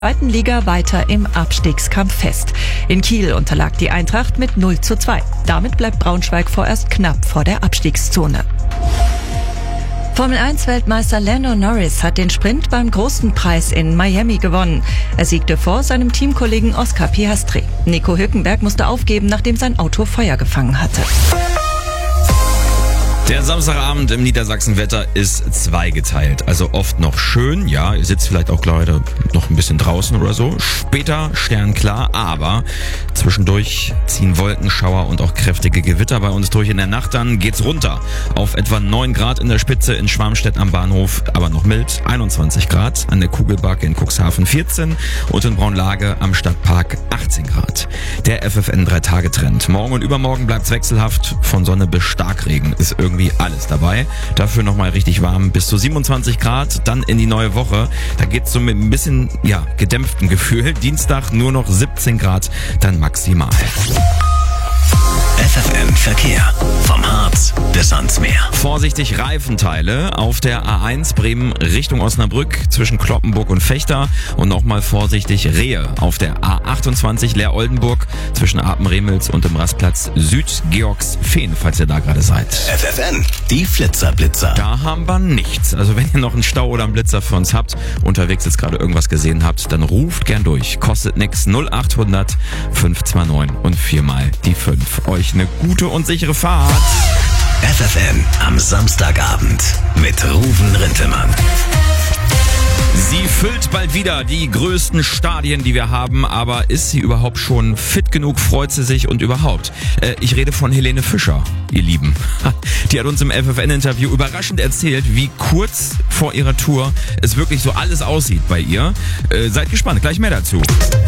zweiten Liga weiter im Abstiegskampf fest. In Kiel unterlag die Eintracht mit 0:2. Damit bleibt Braunschweig vorerst knapp vor der Abstiegszone. Formel-1-Weltmeister Lando Norris hat den Sprint beim Großen Preis in Miami gewonnen. Er siegte vor seinem Teamkollegen Oscar Piastri. Nico Hülkenberg musste aufgeben, nachdem sein Auto Feuer gefangen hatte. Der Samstagabend im Niedersachsenwetter ist zweigeteilt. Also oft noch schön, ja, ihr sitzt vielleicht auch gerade noch ein bisschen draußen oder so. Später sternklar, aber zwischendurch ziehen Wolkenschauer und auch kräftige Gewitter bei uns durch. In der Nacht dann geht's runter auf etwa 9 Grad in der Spitze in Schwarmstedt am Bahnhof, aber noch mild, 21 Grad, an der Kugelbacke in Cuxhaven 14 und in Braunlage am Stadtpark 18 Grad. Der FFN 3-Tage-Trend. Morgen und übermorgen bleibt's wechselhaft, von Sonne bis Starkregen ist irgendwie alles dabei. Dafür nochmal richtig warm, bis zu 27 Grad, dann in die neue Woche. Da geht's so mit ein bisschen, gedämpftem Gefühl. Dienstag nur noch 17 Grad, dann maximal. FFN Verkehr. Vom Harz bis ans Meer. Vorsichtig Reifenteile auf der A1 Bremen Richtung Osnabrück zwischen Cloppenburg und Vechta und nochmal vorsichtig Rehe auf der A28 Leer-Oldenburg zwischen Apen-Remels und dem Rastplatz Süd-Georgsfehn, falls ihr da gerade seid. FFN, die Flitzer-Blitzer. Da haben wir nichts. Also wenn ihr noch einen Stau oder einen Blitzer für uns habt, unterwegs jetzt gerade irgendwas gesehen habt, dann ruft gern durch. Kostet nix, 0800 529 und 4 mal die 5. Euch eine gute und sichere Fahrt. FFN am Samstagabend mit Ruven Rintelmann. Sie füllt bald wieder die größten Stadien, die wir haben, aber ist sie überhaupt schon fit genug, freut sie sich und überhaupt? Ich rede von Helene Fischer, ihr Lieben. Die hat uns im FFN-Interview überraschend erzählt, wie kurz vor ihrer Tour es wirklich so alles aussieht bei ihr. Seid gespannt, gleich mehr dazu.